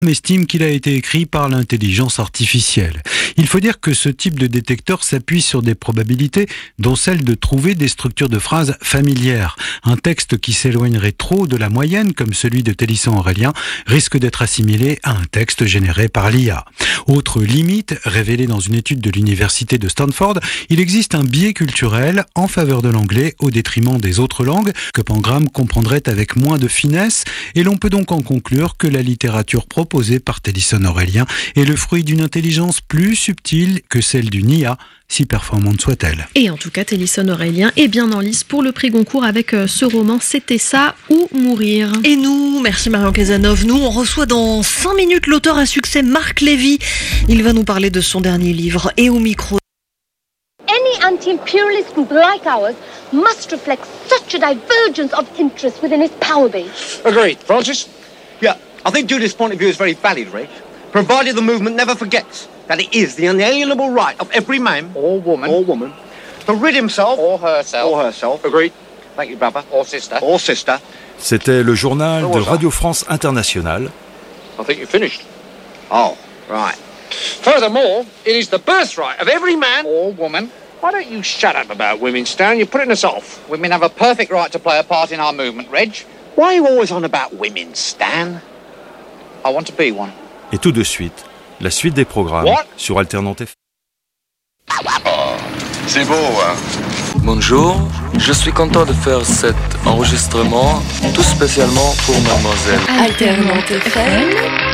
estime qu'il a été écrit par l'intelligence artificielle. Il faut dire que ce type de détecteur s'appuie sur des probabilités, dont celle de trouver des structures de phrases familières. Un texte qui s'éloignerait trop de la moyenne, comme celui de Télisson Aurélien, risque d'être assimilé à un texte généré par l'IA. Autre limite, révélée dans une étude de l'université de Stanford, il existe un biais culturel en faveur de l'anglais au détriment des autres langues, que Pangram comprendrait avec moins de finesse, et l'on peut donc en conclure que la littérature proposée par Télisson Aurélien est le fruit d'une intelligence plus subtile que celle d'une IA, si performante soit-elle. Et en tout cas, Télisson Aurélien est bien en lice pour le prix Goncourt avec ce roman C'était ça ou mourir. Et nous, merci Marion Cazeneuve, nous on reçoit dans 5 minutes l'auteur à succès Marc Lévy. Il va nous parler de son dernier livre et au micro. Any anti-imperialist group like ours must reflect such a divergence of interest within its power base. Agreed. Francis? Yeah, I think Judith's point of view is very valid, Rich. Provided the movement never forgets that it is the unalienable right of every man or woman to rid himself or herself. Agreed. Thank you, brother. Or sister. C'était le journal de Radio France Internationale. I think you finished. Oh, right. Furthermore, it is the birthright of every man or woman. Why don't you shut up about women, Stan? You're putting us off. Women have a perfect right to play a part in our movement, Reg. Why are you always on about women, Stan? I want to be one. Et tout de suite, la suite des programmes sur Alternante FM. C'est beau, hein? Bonjour, je suis content de faire cet enregistrement tout spécialement pour mademoiselle. Alternante FM.